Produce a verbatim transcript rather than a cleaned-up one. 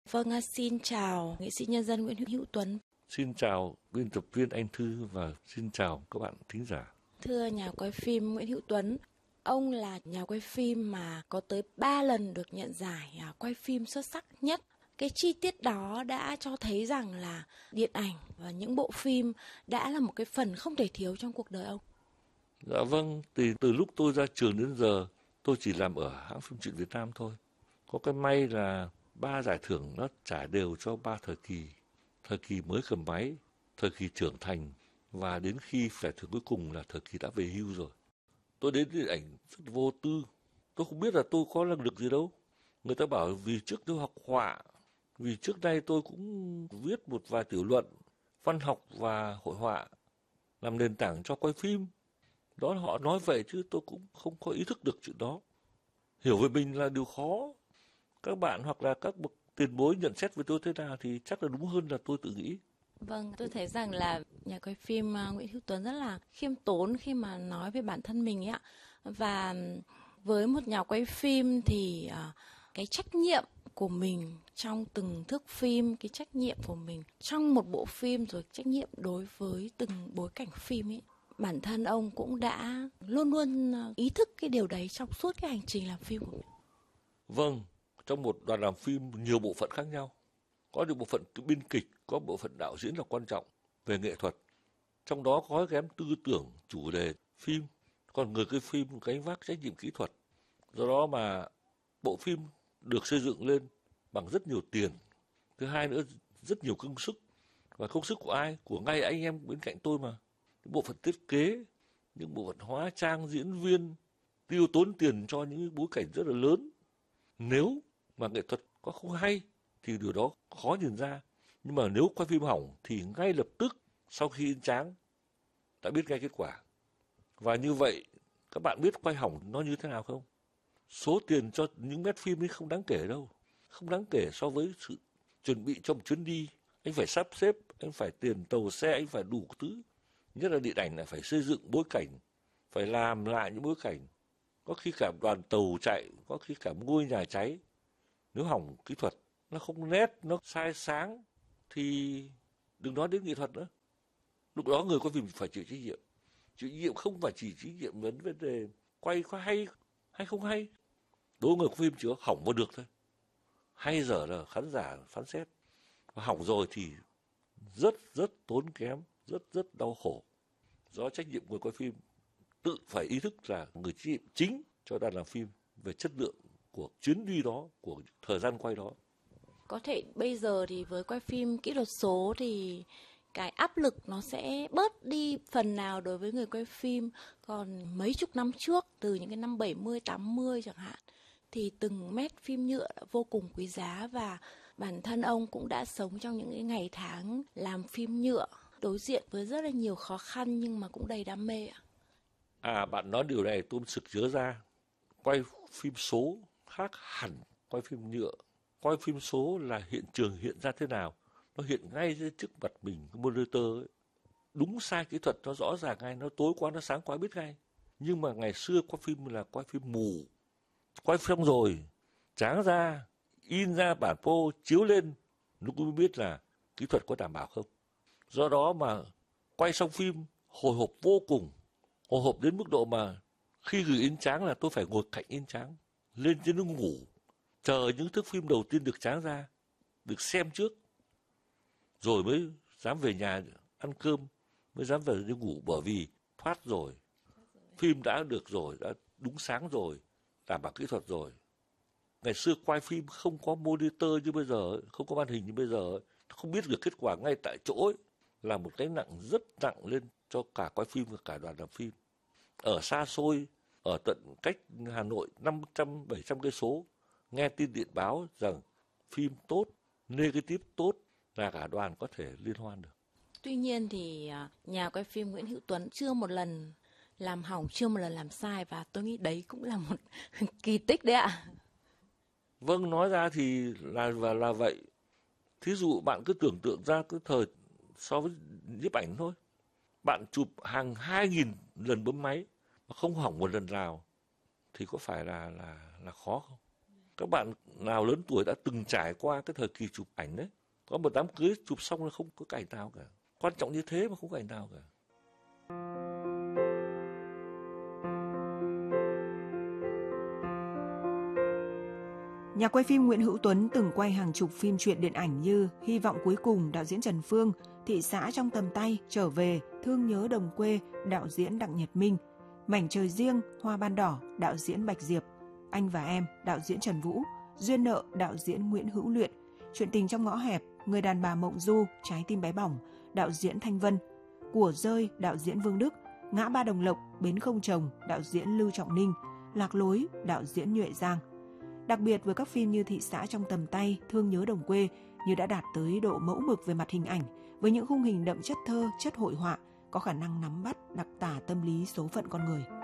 Vâng, xin chào nghệ sĩ nhân dân Nguyễn Hữu Tuấn. Xin chào biên tập viên Anh Thư và xin chào các bạn thính giả. Thưa nhà quay phim Nguyễn Hữu Tuấn, ông là nhà quay phim mà có tới ba lần được nhận giải quay phim xuất sắc nhất. Cái chi tiết đó đã cho thấy rằng là điện ảnh và những bộ phim đã là một cái phần không thể thiếu trong cuộc đời ông. Dạ vâng, từ, từ lúc tôi ra trường đến giờ, tôi chỉ làm ở hãng phim truyện Việt Nam thôi. Có cái may là ba giải thưởng nó trải đều cho ba thời kỳ. Thời kỳ mới cầm máy, thời kỳ trưởng thành và đến khi giải thưởng cuối cùng là thời kỳ đã về hưu rồi. Tôi đến điện ảnh rất vô tư. Tôi không biết là tôi có năng lực gì đâu. Người ta bảo vì trước tôi học họa, vì trước đây tôi cũng viết một vài tiểu luận, văn học và hội họa làm nền tảng cho quay phim. Đó họ nói vậy chứ tôi cũng không có ý thức được chuyện đó. Hiểu về mình là điều khó. Các bạn hoặc là các bậc tiền bối nhận xét về tôi thế nào thì chắc là đúng hơn là tôi tự nghĩ. Vâng, tôi thấy rằng là nhà quay phim Nguyễn Hữu Tuấn rất là khiêm tốn khi mà nói về bản thân mình ấy ạ. Và với một nhà quay phim thì cái trách nhiệm của mình trong từng thước phim, cái trách nhiệm của mình trong một bộ phim, rồi trách nhiệm đối với từng bối cảnh phim ấy, bản thân ông cũng đã luôn luôn ý thức cái điều đấy trong suốt cái hành trình làm phim của mình. Vâng, trong một đoàn làm phim nhiều bộ phận khác nhau. Có những bộ phận biên kịch, có bộ phận đạo diễn là quan trọng về nghệ thuật. Trong đó có kém tư tưởng, chủ đề phim, còn người quay phim gánh vác trách nhiệm kỹ thuật. Do đó mà bộ phim được xây dựng lên bằng rất nhiều tiền. Thứ hai nữa, rất nhiều công sức. Và công sức của ai? Của ngay anh em bên cạnh tôi mà. Những bộ phận thiết kế, những bộ phận hóa trang, diễn viên, tiêu tốn tiền cho những bối cảnh rất là lớn. Nếu mà nghệ thuật có không hay thì điều đó khó nhìn ra. Nhưng mà nếu quay phim hỏng thì ngay lập tức sau khi in tráng đã biết ngay kết quả. Và như vậy các bạn biết quay hỏng nó như thế nào không? Số tiền cho những mét phim ấy không đáng kể đâu. Không đáng kể so với sự chuẩn bị cho một chuyến đi. Anh phải sắp xếp, anh phải tiền tàu xe, anh phải đủ thứ. Nhất là điện ảnh là phải xây dựng bối cảnh, phải làm lại những bối cảnh. Có khi cả đoàn tàu chạy, có khi cả ngôi nhà cháy. Nếu hỏng kỹ thuật, nó không nét, nó sai sáng, thì đừng nói đến nghệ thuật nữa. Lúc đó người quay phim phải chịu trách nhiệm. Chịu trách nhiệm không phải chỉ trách nhiệm vấn vấn đề quay có hay hay không hay. Đối với người quay phim chỉ có hỏng vào được thôi. Hay giờ là khán giả phán xét. Và hỏng rồi thì rất rất tốn kém, rất rất đau khổ. Do trách nhiệm người quay phim tự phải ý thức là người trách nhiệm chính cho đoàn làm phim về chất lượng của chuyến đi đó, của thời gian quay đó. Có thể bây giờ thì với quay phim kỹ thuật số thì cái áp lực nó sẽ bớt đi phần nào đối với người quay phim. Còn mấy chục năm trước, từ những cái năm bảy mươi, tám mươi chẳng hạn, thì từng mét phim nhựa đã vô cùng quý giá. Và bản thân ông cũng đã sống trong những cái ngày tháng làm phim nhựa, đối diện với rất là nhiều khó khăn nhưng mà cũng đầy đam mê ạ. À, bạn nói điều này tôi sực nhớ ra. Quay phim số khác hẳn quay phim nhựa. Quay phim số là hiện trường hiện ra thế nào, nó hiện ngay trước mặt mình, cái monitor ấy. Đúng sai kỹ thuật nó rõ ràng ngay, nó tối quá, nó sáng quá biết ngay. Nhưng mà ngày xưa quay phim là quay phim mù. Quay xong rồi, tráng ra, in ra bản phô, chiếu lên, nó cũng biết là kỹ thuật có đảm bảo không. Do đó mà quay xong phim hồi hộp vô cùng. Hồi hộp đến mức độ mà khi gửi in tráng là tôi phải ngồi cạnh in tráng, lên trên nó ngủ, chờ những thước phim đầu tiên được tráng ra, được xem trước, rồi mới dám về nhà ăn cơm, mới dám về đi ngủ, bởi vì thoát rồi, phim đã được rồi, đã đúng sáng rồi, đảm bảo kỹ thuật rồi. Ngày xưa quay phim không có monitor như bây giờ, không có màn hình như bây giờ, không biết được kết quả ngay tại chỗ ấy, là một cái nặng rất nặng lên cho cả quay phim và cả đoàn làm phim. Ở xa xôi, ở tận cách Hà Nội năm trăm bảy trăm cây số, nghe tin điện báo rằng phim tốt, negative tốt là cả đoàn có thể liên hoan được. Tuy nhiên thì nhà quay phim Nguyễn Hữu Tuấn chưa một lần làm hỏng, chưa một lần làm sai, và tôi nghĩ đấy cũng là một kỳ tích đấy ạ. Vâng, nói ra thì là và là vậy. Thí dụ bạn cứ tưởng tượng ra cái thời so với nhiếp ảnh thôi. Bạn chụp hàng hai nghìn lần bấm máy mà không hỏng một lần nào thì có phải là là là khó không? Các bạn nào lớn tuổi đã từng trải qua cái thời kỳ chụp ảnh đấy, có một đám cưới chụp xong là không có cảnh nào cả. Quan trọng như thế mà không có cảnh nào cả. Nhà quay phim Nguyễn Hữu Tuấn từng quay hàng chục phim truyện điện ảnh như Hy vọng cuối cùng, đạo diễn Trần Phương, Thị xã trong tầm tay, Trở về, Thương nhớ đồng quê, đạo diễn Đặng Nhật Minh, Mảnh trời riêng, Hoa ban đỏ, đạo diễn Bạch Diệp, Anh và em, đạo diễn Trần Vũ, Duyên nợ, đạo diễn Nguyễn Hữu Luyện, Chuyện tình trong ngõ hẹp, Người đàn bà mộng du, Trái tim bé bỏng, đạo diễn Thanh Vân, Của rơi, đạo diễn Vương Đức, Ngã ba đồng lộc, Bến không chồng, đạo diễn Lưu Trọng Ninh, Lạc lối, đạo diễn Nhuệ Giang. Đặc biệt với các phim như Thị xã trong tầm tay, Thương nhớ đồng quê như đã đạt tới độ mẫu mực về mặt hình ảnh, với những khung hình đậm chất thơ, chất hội họa, có khả năng nắm bắt, đặc tả tâm lý số phận con người.